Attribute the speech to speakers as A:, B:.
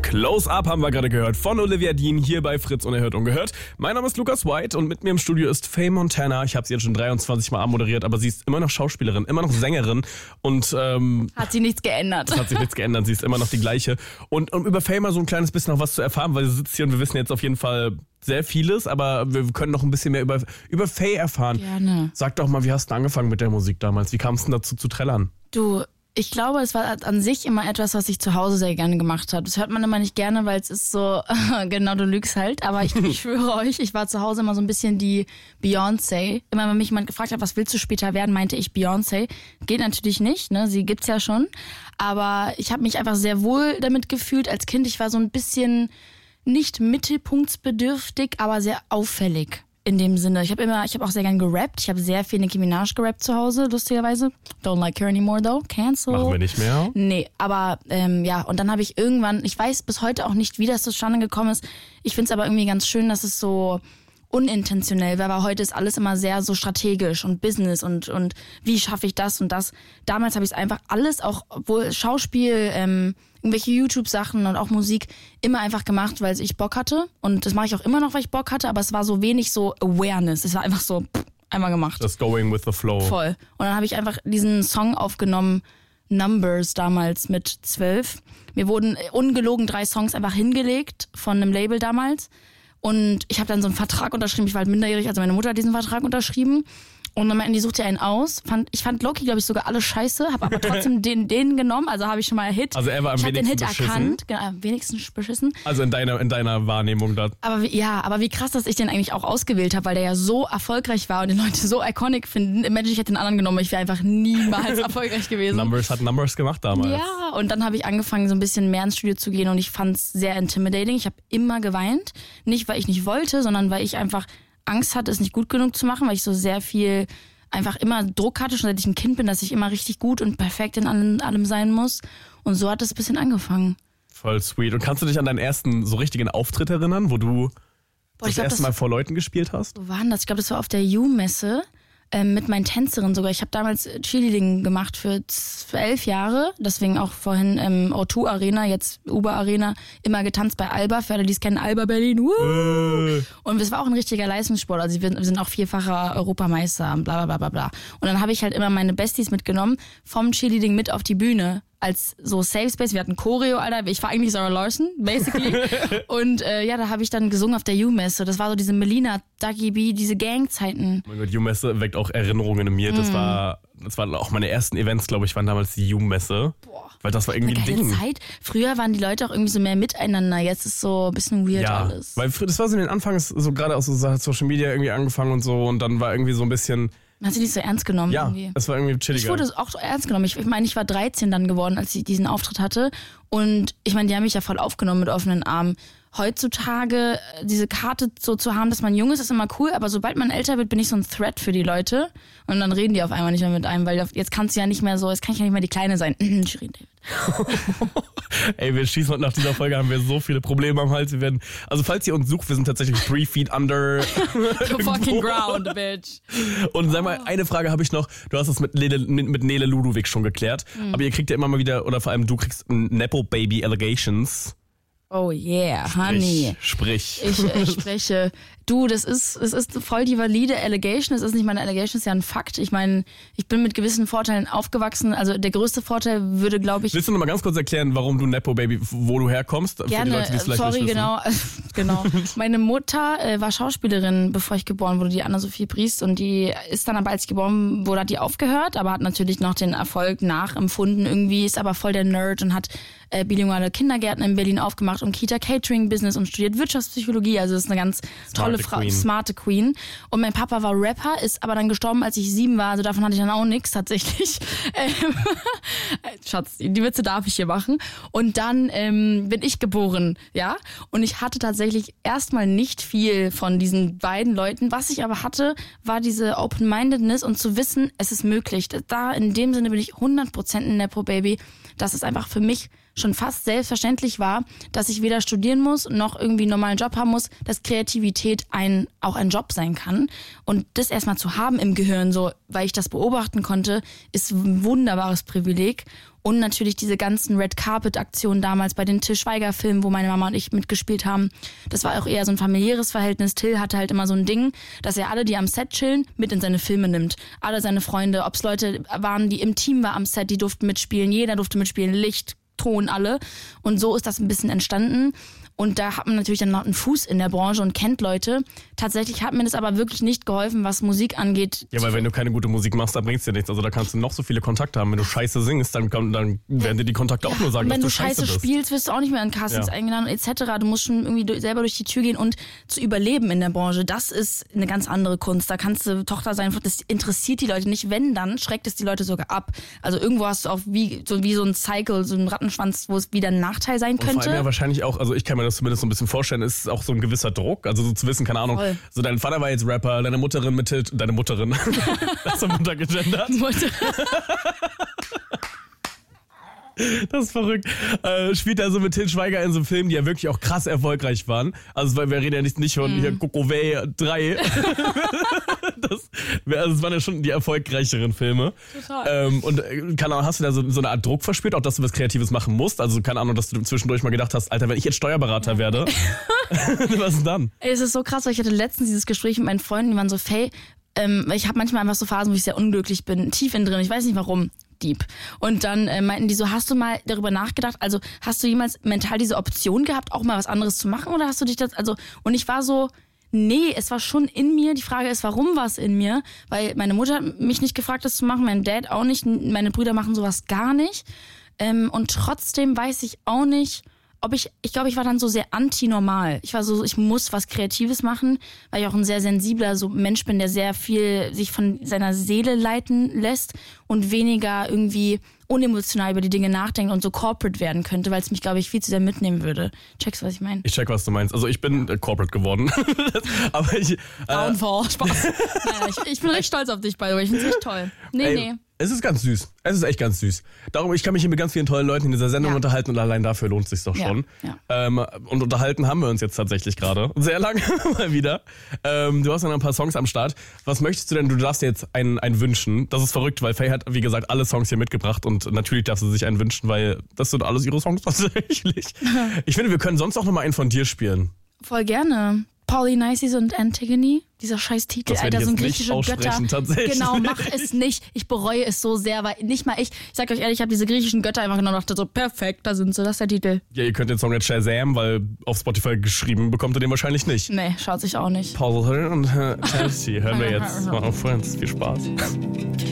A: Close Up haben wir gerade gehört von Olivia Dean hier bei Fritz Unerhört Ungehört. Mein Name ist Lukas White und mit mir im Studio ist Faye Montana. Ich habe sie jetzt schon 23 Mal moderiert, aber sie ist immer noch Schauspielerin, immer noch Sängerin und
B: hat sie nichts geändert.
A: Hat sich nichts geändert, sie ist immer noch die gleiche. Und um über Faye mal so ein kleines bisschen noch was zu erfahren, weil sie sitzt hier und wir wissen jetzt auf jeden Fall sehr vieles, aber wir können noch ein bisschen mehr über Faye erfahren.
B: Gerne.
A: Sag doch mal, wie hast du angefangen mit der Musik damals? Wie kam es denn dazu zu trällern?
B: Du, ich glaube, es war an sich immer etwas, was ich zu Hause sehr gerne gemacht habe. Das hört man immer nicht gerne, weil es ist so, genau, du lügst halt. Aber ich schwöre euch, ich war zu Hause immer so ein bisschen die Beyoncé. Immer wenn mich jemand gefragt hat, was willst du später werden, meinte ich Beyoncé. Geht natürlich nicht, ne? Sie gibt's ja schon. Aber ich habe mich einfach sehr wohl damit gefühlt als Kind. Ich war so ein bisschen nicht mittelpunktsbedürftig, aber sehr auffällig. In dem Sinne, ich habe auch sehr gern gerappt. Ich habe sehr viel Nicki Minaj gerappt zu Hause, lustigerweise. Don't like her anymore though. Cancel.
A: Machen wir nicht mehr?
B: Nee, aber ja, und dann habe ich irgendwann, ich weiß bis heute auch nicht, wie das zustande gekommen ist. Ich finde es aber irgendwie ganz schön, dass es so unintentionell war, weil heute ist alles immer sehr so strategisch und Business und wie schaffe ich das und das. Damals habe ich es einfach alles, auch wohl Schauspiel, irgendwelche YouTube-Sachen und auch Musik immer einfach gemacht, weil ich Bock hatte. Und das mache ich auch immer noch, weil ich Bock hatte, aber es war so wenig so Awareness. Es war einfach so einmal gemacht.
A: Just going with the flow.
B: Voll. Und dann habe ich einfach diesen Song aufgenommen, Numbers, damals mit 12. Mir wurden ungelogen 3 Songs einfach hingelegt von einem Label damals. Und ich habe dann so einen Vertrag unterschrieben. Ich war halt minderjährig, also meine Mutter hat diesen Vertrag unterschrieben. Und dann meinten die, sucht ihr einen aus. Ich fand Loki, glaube ich, sogar alle scheiße, habe aber trotzdem den genommen. Also habe ich schon mal einen Hit.
A: Also er war am wenigsten beschissen.
B: Ich habe den Hit erkannt, genau, am wenigstens beschissen.
A: Also in deiner Wahrnehmung da.
B: Aber wie krass, dass ich den eigentlich auch ausgewählt habe, weil der ja so erfolgreich war und die Leute so iconic finden. Imagine, ich hätte den anderen genommen, ich wäre einfach niemals erfolgreich gewesen.
A: Numbers hat Numbers gemacht damals.
B: Ja, und dann habe ich angefangen, so ein bisschen mehr ins Studio zu gehen und ich fand es sehr intimidating. Ich habe immer geweint. Nicht, weil ich nicht wollte, sondern weil ich einfach Angst hatte, es nicht gut genug zu machen, weil ich so sehr viel einfach immer Druck hatte, schon seit ich ein Kind bin, dass ich immer richtig gut und perfekt in allem sein muss. Und so hat es ein bisschen angefangen.
A: Voll sweet. Und kannst du dich an deinen ersten so richtigen Auftritt erinnern, wo du das erste Mal vor Leuten gespielt hast?
B: Wo war denn das? Ich glaube, das war auf der U-Messe. Mit meinen Tänzerinnen sogar. Ich habe damals Cheerleading gemacht für 11 Jahre. Deswegen auch vorhin O2 Arena, jetzt Uber Arena, immer getanzt bei Alba. Für alle, die es kennen, Alba Berlin. Und es war auch ein richtiger Leistungssport. Also wir sind auch 4-facher Europameister, bla bla bla bla. Und dann habe ich halt immer meine Besties mitgenommen vom Cheerleading mit auf die Bühne. Als so Safe Space. Wir hatten Choreo, Alter. Ich war eigentlich Sarah Larson, basically. Und da habe ich dann gesungen auf der U-Messe. Das war so diese Melina, Duggy B, diese Gangzeiten.
A: Oh mein Gott, U-Messe weckt auch Erinnerungen in mir. Das waren auch meine ersten Events, glaube ich, waren damals die U-Messe. Boah. Weil das war irgendwie ein Ding.
B: Zeit. Früher waren die Leute auch irgendwie so mehr miteinander. Jetzt ist so ein bisschen weird alles.
A: Weil das war so in den Anfangs, so gerade aus so Social Media irgendwie angefangen und so. Und dann war irgendwie so ein bisschen...
B: Man hat sie nicht so ernst genommen.
A: Ja,
B: irgendwie.
A: Es war irgendwie chilliger.
B: Ich wurde auch so ernst genommen. Ich meine, ich war 13 dann geworden, als ich diesen Auftritt hatte. Und ich meine, die haben mich ja voll aufgenommen mit offenen Armen. Heutzutage diese Karte so zu haben, dass man jung ist, ist immer cool. Aber sobald man älter wird, bin ich so ein Threat für die Leute. Und dann reden die auf einmal nicht mehr mit einem, weil jetzt kannst du ja nicht mehr so, jetzt kann ich ja nicht mehr die Kleine sein. Shirin David.
A: Ey, wir schießen und nach dieser Folge haben wir so viele Probleme am Hals. Also falls ihr uns sucht, wir sind tatsächlich 3 feet under
B: the fucking ground, bitch.
A: Und sag mal, eine Frage habe ich noch. Du hast es mit Nele Ludwig schon geklärt. Aber ihr kriegt ja immer mal wieder, oder vor allem du kriegst Nepo Baby Allegations.
B: Oh yeah, honey.
A: Sprich.
B: Ich spreche. Du, es ist voll die valide Allegation. Es ist nicht meine Allegation, es ist ja ein Fakt. Ich meine, ich bin mit gewissen Vorteilen aufgewachsen. Also der größte Vorteil würde, glaube ich...
A: Willst du noch mal ganz kurz erklären, warum du Nepo Baby, wo du herkommst?
B: Gerne,
A: für die Leute, die es vielleicht nicht wissen.
B: Genau. Meine Mutter war Schauspielerin, bevor ich geboren wurde, die Anna-Sophie Briest. Und die ist dann aber, als ich geboren wurde, hat die aufgehört, aber hat natürlich noch den Erfolg nachempfunden. Irgendwie ist aber voll der Nerd und hat bilinguale Kindergärten in Berlin aufgemacht und Kita-Catering-Business und studiert Wirtschaftspsychologie. Also ist eine ganz tolle Frau, smarte Queen. Und mein Papa war Rapper, ist aber dann gestorben, als ich 7 war. Also davon hatte ich dann auch nichts tatsächlich. Schatz, die Witze darf ich hier machen. Und dann bin ich geboren, ja. Und ich hatte tatsächlich erstmal nicht viel von diesen beiden Leuten. Was ich aber hatte, war diese Open-Mindedness und zu wissen, es ist möglich. Da in dem Sinne bin ich 100% ein Nepo-Baby. Das ist einfach für mich schon fast selbstverständlich war, dass ich weder studieren muss, noch irgendwie einen normalen Job haben muss, dass Kreativität auch ein Job sein kann. Und das erstmal zu haben im Gehirn, so, weil ich das beobachten konnte, ist ein wunderbares Privileg. Und natürlich diese ganzen Red-Carpet-Aktionen damals bei den Till Schweiger-Filmen, wo meine Mama und ich mitgespielt haben. Das war auch eher so ein familiäres Verhältnis. Till hatte halt immer so ein Ding, dass er alle, die am Set chillen, mit in seine Filme nimmt. Alle seine Freunde, ob es Leute waren, die im Team waren am Set, die durften mitspielen. Jeder durfte mitspielen, Licht, Ton, alle. Und so ist das ein bisschen entstanden. Und da hat man natürlich dann noch einen Fuß in der Branche und kennt Leute. Tatsächlich hat mir das aber wirklich nicht geholfen, was Musik angeht.
A: Ja, weil wenn du keine gute Musik machst, dann bringt's dir nichts. Also da kannst du noch so viele Kontakte haben. Wenn du scheiße singst, dann werden dir die Kontakte auch nur sagen, dass du scheiße bist.
B: Wenn du scheiße spielst, wirst du auch nicht mehr in Castings eingeladen etc. Du musst schon irgendwie selber durch die Tür gehen und zu überleben in der Branche. Das ist eine ganz andere Kunst. Da kannst du Tochter sein, das interessiert die Leute nicht. Wenn, dann schreckt es die Leute sogar ab. Also irgendwo hast du auch wie so ein Cycle, so einen Rattenschwanz, wo es wieder ein Nachteil sein könnte.
A: Und vor allem ja wahrscheinlich auch, also ich kann mir das zumindest so ein bisschen vorstellen, ist auch so ein gewisser Druck. Also so zu wissen, keine Ahnung, so dein Vater war jetzt Rapper, deine Mutterin deine Mutterin, hast du Mutter gegendert?
B: Mutter.
A: Das ist verrückt. Spielt also mit Til Schweiger in so Filmen, die ja wirklich auch krass erfolgreich waren. Also wir reden ja nicht von hier Kokoway 3. Das waren ja schon die erfolgreicheren Filme.
B: Total.
A: Hast du da so eine Art Druck verspürt, auch dass du was Kreatives machen musst? Also keine Ahnung, dass du zwischendurch mal gedacht hast, Alter, wenn ich jetzt Steuerberater werde, was denn dann?
B: Es ist so krass, weil ich hatte letztens dieses Gespräch mit meinen Freunden, die waren so, ich habe manchmal einfach so Phasen, wo ich sehr unglücklich bin, tief innen drin, ich weiß nicht warum. Deep. Und dann meinten die so, hast du mal darüber nachgedacht, also hast du jemals mental diese Option gehabt, auch mal was anderes zu machen oder hast du dich und ich war so, nee, es war schon in mir, die Frage ist, warum war es in mir, weil meine Mutter hat mich nicht gefragt, das zu machen, mein Dad auch nicht, meine Brüder machen sowas gar nicht und trotzdem weiß ich auch nicht, ich glaube, ich war dann so sehr antinormal. Ich war so, ich muss was Kreatives machen, weil ich auch ein sehr sensibler Mensch bin, der sehr viel sich von seiner Seele leiten lässt und weniger irgendwie unemotional über die Dinge nachdenkt und so corporate werden könnte, weil es mich, glaube ich, viel zu sehr mitnehmen würde. Checkst du, was ich meine?
A: Ich check, was du meinst. Also ich bin corporate geworden. Aber ich...
B: Downfall, Spaß. Naja, ich bin recht stolz auf dich, by the way. Ich finde es echt toll. Nee.
A: Es ist ganz süß. Es ist echt ganz süß. Darum, ich kann mich hier mit ganz vielen tollen Leuten in dieser Sendung unterhalten und allein dafür lohnt es sich doch schon. Ja. Und unterhalten haben wir uns jetzt tatsächlich gerade. Sehr lange mal wieder. Du hast ja noch ein paar Songs am Start. Was möchtest du denn? Du darfst dir jetzt einen wünschen. Das ist verrückt, weil Faye hat, wie gesagt, alle Songs hier mitgebracht und natürlich darfst du sich einen wünschen, weil das sind alles ihre Songs tatsächlich. Ich finde, wir können sonst auch noch mal einen von dir spielen.
B: Voll gerne. Polynices und Antigone, dieser scheiß Titel, Alter, so ein griechische Götter. Genau, mach es nicht. Ich bereue es so sehr, weil nicht mal ich sag euch ehrlich, ich habe diese griechischen Götter einfach genommen und dachte so, perfekt, da sind sie, das ist der Titel.
A: Ja, ihr könnt den Song jetzt Shazam, weil auf Spotify geschrieben bekommt ihr den wahrscheinlich nicht.
B: Nee, schaut sich auch nicht.
A: Paul und Chelsea hören wir jetzt mal auf Friends. Viel Spaß.